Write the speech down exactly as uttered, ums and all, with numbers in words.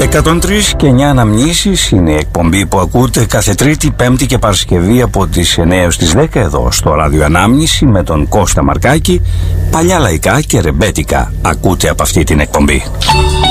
εκατόν τρία και εννιά Αναμνήσεις είναι η εκπομπή που ακούτε κάθε Τρίτη, Πέμπτη και Παρασκευή από τις εννιά έως τις δέκα εδώ στο Ράδιο Ανάμνηση με τον Κώστα Μαρκάκη. Παλιά λαϊκά και ρεμπέτικα ακούτε από αυτή την εκπομπή.